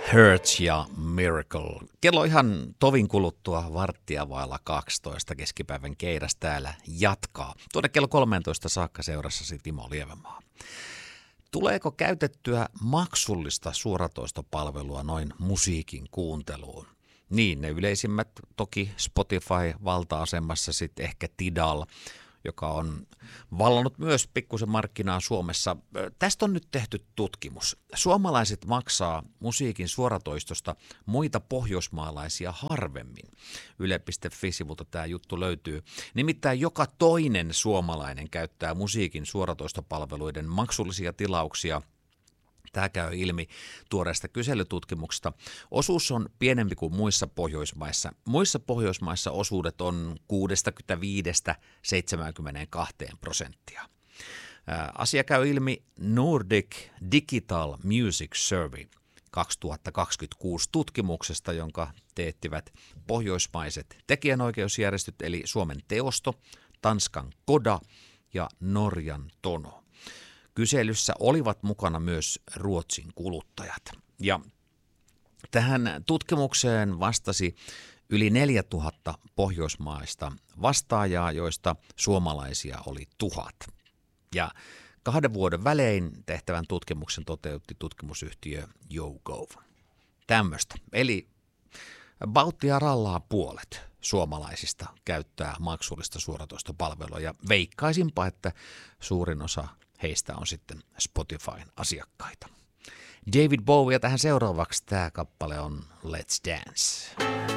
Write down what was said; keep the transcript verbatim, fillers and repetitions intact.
Hurt ja Miracle. Kello ihan tovin kuluttua varttia vailla kaksitoista keskipäivän keidas täällä jatkaa. Tuonne kello kolmetoista saakka seurassasi Timo Lievemaa. Tuleeko käytettyä maksullista suoratoistopalvelua noin musiikin kuunteluun? Niin, ne yleisimmät toki Spotify valta-asemassa, sitten ehkä Tidal, joka on vallannut myös pikkusen markkinaa Suomessa. Tästä on nyt tehty tutkimus. Suomalaiset maksaa musiikin suoratoistosta muita pohjoismaalaisia harvemmin. Yle piste fi-sivulta tämä juttu löytyy. Nimittäin joka toinen suomalainen käyttää musiikin suoratoistopalveluiden maksullisia tilauksia. Tämä käy ilmi tuoreesta kyselytutkimuksesta. Osuus on pienempi kuin muissa Pohjoismaissa. Muissa Pohjoismaissa osuudet on kuusikymmentäviisi seitsemänkymmentäkaksi prosenttia. Asia käy ilmi Nordic Digital Music Survey kaksituhattakaksikymmentäkuusi tutkimuksesta, jonka teettivät pohjoismaiset tekijänoikeusjärjestöt eli Suomen Teosto, Tanskan Koda ja Norjan Tono. Kyselyssä olivat mukana myös Ruotsin kuluttajat. Ja tähän tutkimukseen vastasi yli neljätuhatta pohjoismaista vastaajaa, joista suomalaisia oli tuhat. Ja kahden vuoden välein tehtävän tutkimuksen toteutti tutkimusyhtiö YouGov. Tämmöistä. Eli Baltia rallaa puolet suomalaisista käyttää maksullista suoratoistopalvelua ja veikkaisinpa, että suurin osa heistä on sitten Spotifyn asiakkaita. David Bowie ja tähän seuraavaksi tämä kappale on Let's Dance.